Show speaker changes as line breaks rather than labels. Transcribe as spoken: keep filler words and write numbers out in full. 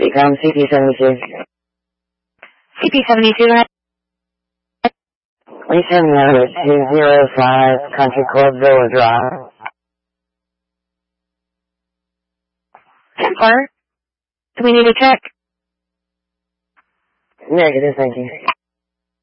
from C P seventy-two.
C P seventy-two, go ahead.
We send number two zero five Country Club Villa Drive.
ten four. Do we need to check?
Negative, thank you.